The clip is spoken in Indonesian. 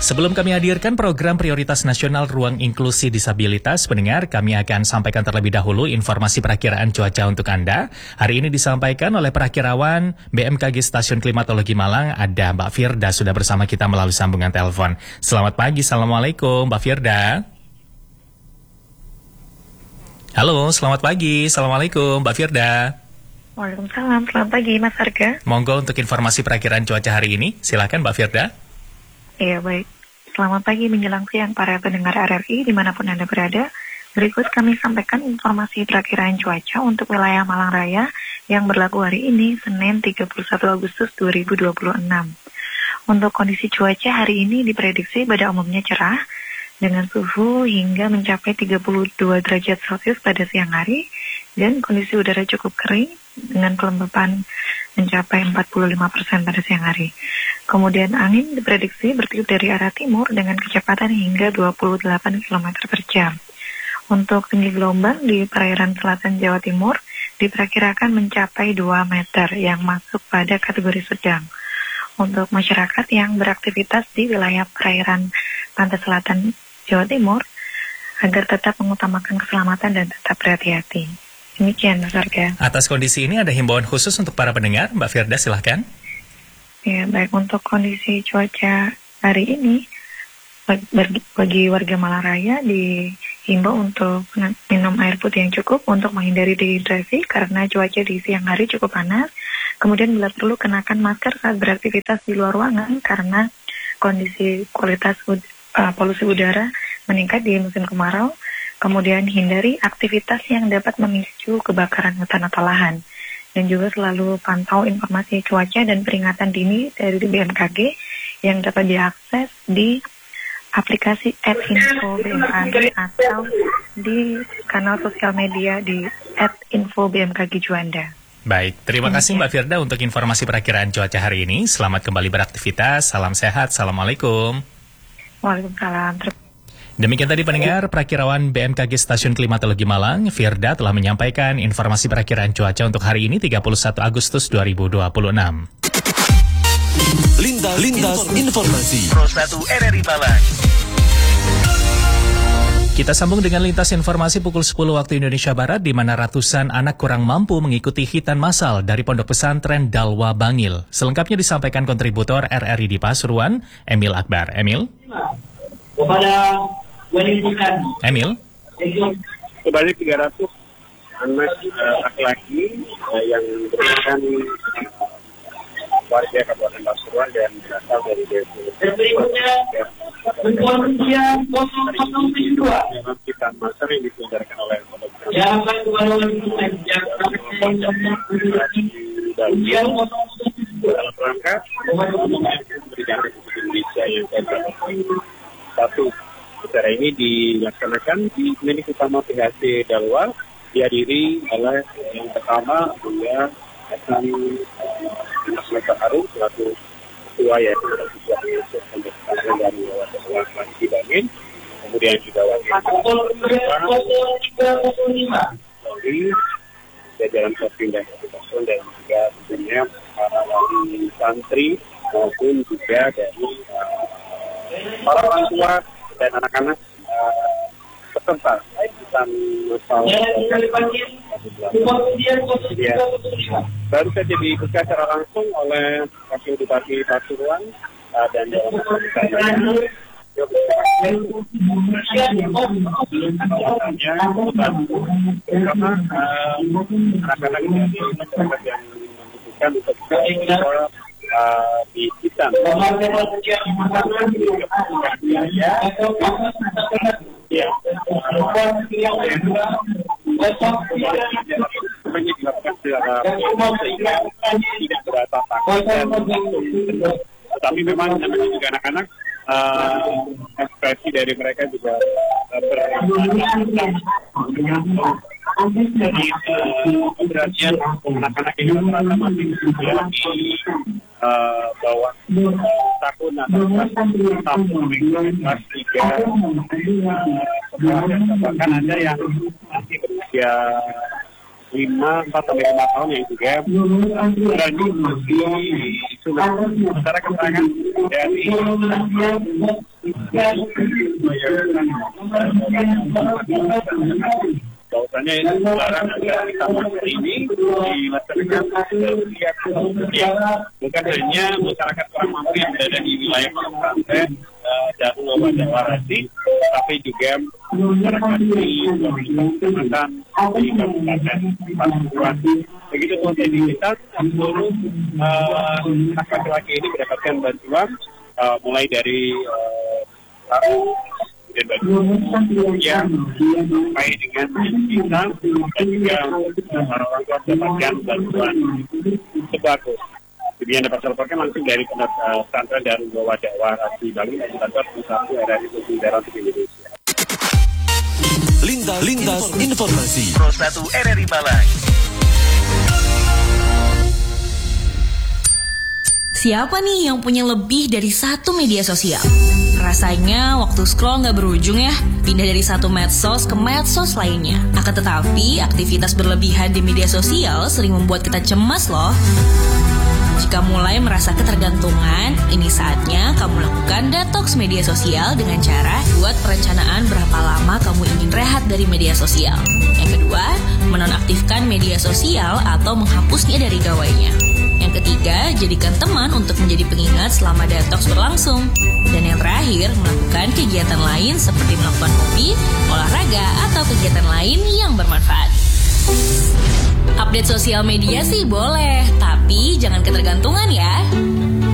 Sebelum kami hadirkan program prioritas nasional Ruang Inklusi Disabilitas, pendengar, kami akan sampaikan terlebih dahulu informasi perakiraan cuaca untuk Anda. Hari ini disampaikan oleh perakirawan BMKG Stasiun Klimatologi Malang, ada Mbak Firda sudah bersama kita melalui sambungan telepon. Selamat pagi, Assalamualaikum Mbak Firda. Halo, selamat pagi, Assalamualaikum Mbak Firda. Waalaikumsalam, selamat pagi Mas Arga. Monggo untuk informasi perakiraan cuaca hari ini, silakan Mbak Firda. Iya baik, selamat pagi menjelang siang para pendengar RRI dimanapun Anda berada. Berikut kami sampaikan informasi perakiraan cuaca untuk wilayah Malang Raya yang berlaku hari ini, Senin 31 Agustus 2026. Untuk kondisi cuaca hari ini diprediksi pada umumnya cerah, dengan suhu hingga mencapai 32 derajat Celcius pada siang hari, dan kondisi udara cukup kering dengan kelembapan mencapai 45% pada siang hari. Kemudian angin diprediksi bertiup dari arah timur dengan kecepatan hingga 28 km per jam. Untuk tinggi gelombang di perairan selatan Jawa Timur diperkirakan mencapai 2 meter yang masuk pada kategori sedang. Untuk masyarakat yang beraktivitas di wilayah perairan pantai selatan Jawa Timur agar tetap mengutamakan keselamatan dan tetap berhati-hati. Demikian Mas Arga. Atas kondisi ini ada himbauan khusus untuk para pendengar, Mbak Firda silahkan. Ya, baik, untuk kondisi cuaca hari ini bagi warga Malang Raya dihimbau untuk minum air putih yang cukup untuk menghindari dehidrasi karena cuaca di siang hari cukup panas. Kemudian bila perlu kenakan masker saat beraktivitas di luar ruangan karena kondisi kualitas polusi udara meningkat di musim kemarau. Kemudian hindari aktivitas yang dapat memicu kebakaran hutan atau lahan. Dan juga selalu pantau informasi cuaca dan peringatan dini dari BMKG yang dapat diakses di aplikasi @info BMKG atau di kanal sosial media di @info-BMKG Juanda. Baik, terima kasih Mbak Firda untuk informasi perakiraan cuaca hari ini. Selamat kembali beraktivitas, salam sehat, Assalamualaikum. Waalaikumsalam. Demikian tadi pendengar, perakirawan BMKG Stasiun Klimatologi Malang, Firda telah menyampaikan informasi perakiraan cuaca untuk hari ini 31 Agustus 2026. Lintas informasi. Pro 1 RRI Malang. Kita sambung dengan lintas informasi pukul 10 waktu Indonesia Barat, di mana ratusan anak kurang mampu mengikuti khitan massal dari Pondok Pesantren Dalwa Bangil. Selengkapnya disampaikan kontributor RRI di Pasuruan, Emil Akbar. Emil? Kepada Emil? Sebanyak 300 anak laki-laki yang merupakan warga Kabupaten Pasuruan dan berasal dari desa. berikutnya Indonesia 002 Memang kita master yang diselenggarakan oleh Pondok jalan yang dalam rangka memberikan Republik Indonesia yang ke-1. Acara ini dilaksanakan di klinik utama PHC Dalwa, dihadiri oleh yang pertama Buya Hasan Mas Harum selaku ketua yaitu ketua Yusuf dari Laki Bangil, kemudian juga wakil dari jajaran Kopimda Kabupaten dan juga tentunya para wali santri maupun juga dari para orang tua dan anak-anak peserta dan baru saja dibuka secara langsung oleh Wakil Bupati Pasuruan dan karena anak-anak ini masyarakat yang membutuhkan untuk di Hitam. Ya, semuanya dilakukan secara sehingga tidak berata takut dan tetapi memang namanya juga anak-anak ekspresi dari mereka juga jadi keberanian anak-anak ini merasa masih di bawah tahun atau kelas 3 bahkan ada yang masih berusia 10 4-5 tahun yang juga berani disunat secara keterangan dari bahwasanya larangan dari taman ini dilaksanakan setiap bukan hanya masyarakat kurang mampu yang berada di wilayah pesantren dan Warasi, tapi juga masyarakat di kecamatan di Kabupaten Pasuruan. Begitu pun identitas seluruh laki-laki ini mendapatkan bantuan mulai dari dan bagi yang sampai dengan kita dan juga para orang tua mendapatkan bantuan sembako. Jadi yang dapat dilaporkan langsung dari pesantren Darul Dakwah Warasi Bali dan kantor pusat RRI Provinsi Daerah Indonesia. Lintas informasi. Pro 1 RRI Malang. Siapa nih yang punya lebih dari satu media sosial? Rasanya waktu scroll nggak berujung ya, pindah dari satu medsos ke medsos lainnya. Akan tetapi, aktivitas berlebihan di media sosial sering membuat kita cemas loh. Jika mulai merasa ketergantungan, ini saatnya kamu lakukan detox media sosial dengan cara buat perencanaan berapa lama kamu ingin rehat dari media sosial. Yang kedua, menonaktifkan media sosial atau menghapusnya dari gawainya. Yang ketiga, jadikan teman untuk menjadi pengingat selama detox berlangsung. Dan yang terakhir, melakukan kegiatan lain seperti melakukan hobi, olahraga, atau kegiatan lain yang bermanfaat. Update sosial media sih boleh, tapi jangan ketergantungan ya.